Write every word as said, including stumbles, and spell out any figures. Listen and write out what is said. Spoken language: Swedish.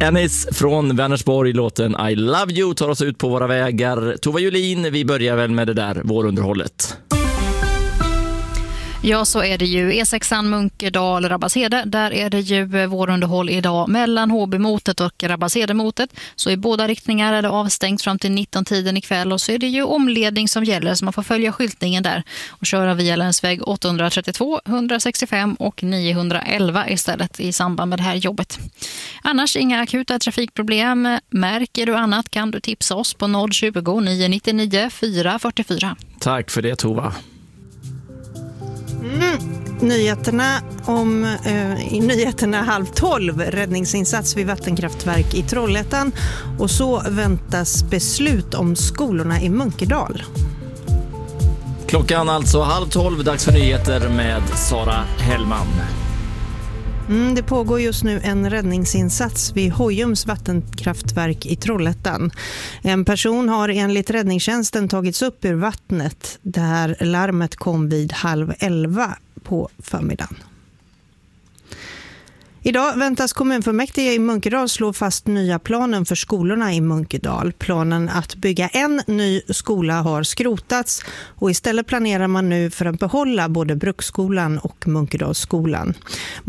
Ennis från Vänersborg, låten I Love You tar oss ut på våra vägar. Tova Julin, vi börjar väl med det där vårunderhållet. Ja, så är det ju E sexan Munkedal Rabashede. Där är det ju vårunderhåll idag mellan Håbymotet och Rabashedemotet. Så i båda riktningar är det avstängt fram till nitton-tiden ikväll. Och så är det ju omledning som gäller, så man får följa skyltningen där och köra via länsväg åttahundratrettiotvå, etthundrasextiofem och niohundraelva istället i samband med det här jobbet. Annars inga akuta trafikproblem. Märker du annat kan du tipsa oss på noll tjugo, nio nittionio, fyra fyrtiofyra. Tack för det, Tova. Mm. Nyheterna om eh, i nyheterna halv tolv, räddningsinsats vid vattenkraftverk i Trollhättan, och så väntas beslut om skolorna i Munkedal. Klockan alltså halv tolv, dags för nyheter med Sara Hellman. Mm, det pågår just nu en räddningsinsats vid Hojums vattenkraftverk i Trollhättan. En person har enligt räddningstjänsten tagits upp ur vattnet. Det här larmet kom vid halv elva på förmiddagen. Idag väntas kommunfullmäktige i Munkedal slå fast nya planen för skolorna i Munkedal. Planen att bygga en ny skola har skrotats och istället planerar man nu för att behålla både Bruksskolan och Munkedalsskolan.